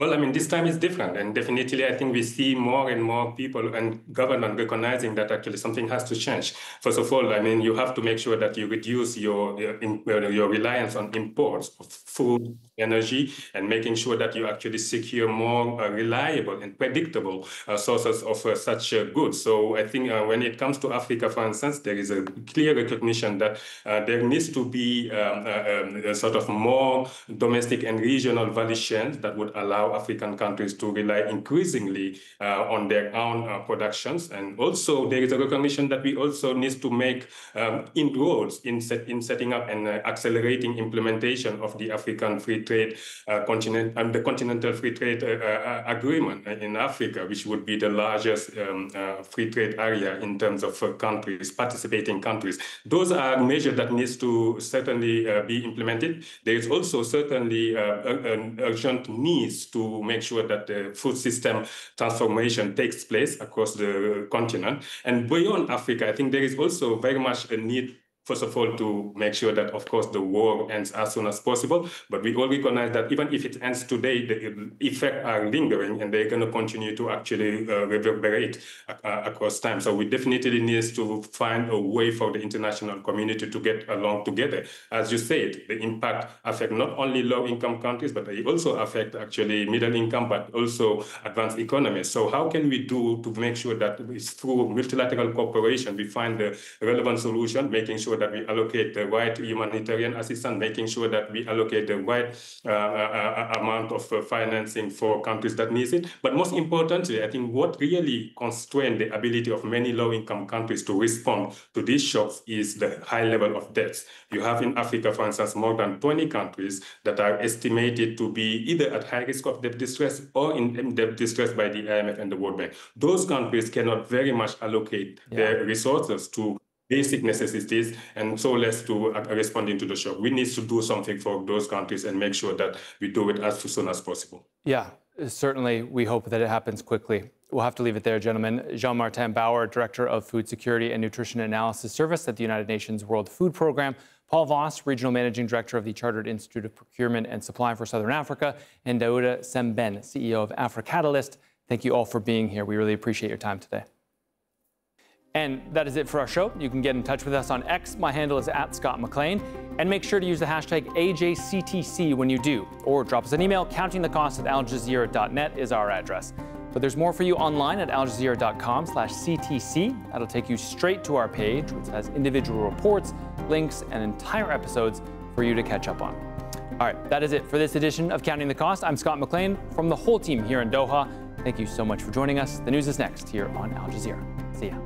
Well, I mean, this time is different. And definitely, I think we see more and more people and government recognizing that actually something has to change. First of all, I mean, you have to make sure that you reduce your reliance on imports of food, energy, and making sure that you actually secure more reliable and predictable sources of such goods. So I think when it comes to Africa, for instance, there is a clear recognition that there needs to be a sort of more domestic and regional value chains that would allow African countries to rely increasingly on their own productions. And also there is a recognition that we also need to make inroads in setting up and accelerating implementation of the African Free Trade the Continental Free Trade Agreement in Africa, which would be the largest free trade area in terms of participating countries. Those are measures that needs to certainly be implemented. There is also certainly an urgent needs to make sure that the food system transformation takes place across the continent. And beyond Africa, I think there is also very much a need, first of all, to make sure that, of course, the war ends as soon as possible. But we all recognize that even if it ends today, the effects are lingering and they're going to continue to actually reverberate across time. So we definitely need to find a way for the international community to get along together. As you said, the impact affects not only low-income countries, but they also affect actually middle income, but also advanced economies. So how can we do to make sure that through multilateral cooperation, we find the relevant solution, making sure that we allocate the right humanitarian assistance, making sure that we allocate the right amount of financing for countries that need it. But most importantly, I think what really constrains the ability of many low-income countries to respond to these shocks is the high level of debts. You have in Africa, for instance, more than 20 countries that are estimated to be either at high risk of debt distress or in debt distress by the IMF and the World Bank. Those countries cannot very much allocate their resources to basic necessities, and so less to responding to the shock. We need to do something for those countries and make sure that we do it as soon as possible. Yeah, certainly we hope that it happens quickly. We'll have to leave it there, gentlemen. Jean-Martin Bauer, Director of Food Security and Nutrition Analysis Service at the United Nations World Food Programme, Paul Voss, Regional Managing Director of the Chartered Institute of Procurement and Supply for Southern Africa, and Daouda Sembène, CEO of AfriCatalyst. Thank you all for being here. We really appreciate your time today. And that is it for our show. You can get in touch with us on X. My handle is @ScottMcLean. And make sure to use the hashtag AJCTC when you do. Or drop us an email. Countingthecost@aljazeera.net is our address. But there's more for you online at aljazeera.com/CTC. That'll take you straight to our page, which has individual reports, links, and entire episodes for you to catch up on. All right, that is it for this edition of Counting the Cost. I'm Scott McLean from the whole team here in Doha. Thank you so much for joining us. The news is next here on Al Jazeera. See ya.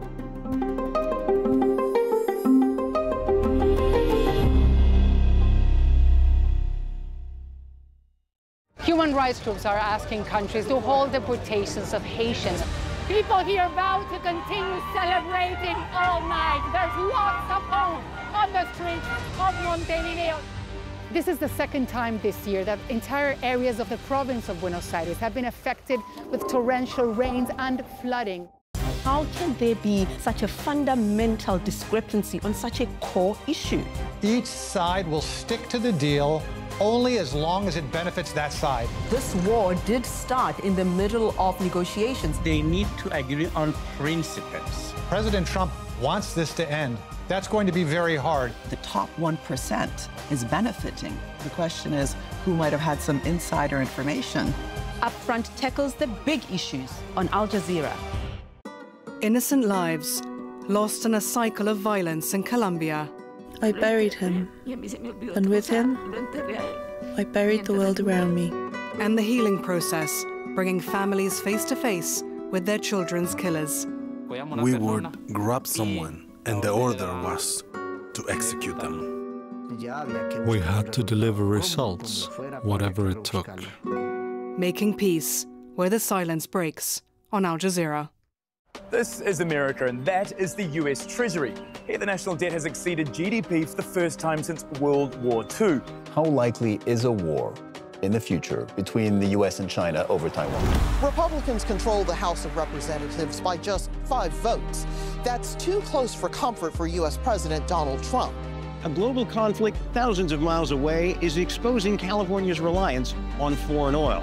Human rights groups are asking countries to hold deportations of Haitians. People here vow to continue celebrating all night. There's lots of hope on the streets of Montevideo. This is the second time this year that entire areas of the province of Buenos Aires have been affected with torrential rains and flooding. How can there be such a fundamental discrepancy on such a core issue? Each side will stick to the deal only as long as it benefits that side. This war did start in the middle of negotiations. They need to agree on principles. President Trump wants this to end. That's going to be very hard. The top 1% is benefiting. The question is, who might have had some insider information? Upfront tackles the big issues on Al Jazeera. Innocent lives lost in a cycle of violence in Colombia. I buried him, and with him, I buried the world around me. And the healing process, bringing families face to face with their children's killers. We would grab someone, and the order was to execute them. We had to deliver results, whatever it took. Making peace where the silence breaks on Al Jazeera. This is America, and that is the US Treasury. Here, the national debt has exceeded GDP for the first time since World War II. How likely is a war in the future between the US and China over Taiwan? Republicans control the House of Representatives by just 5 votes. That's too close for comfort for US President Donald Trump. A global conflict thousands of miles away is exposing California's reliance on foreign oil.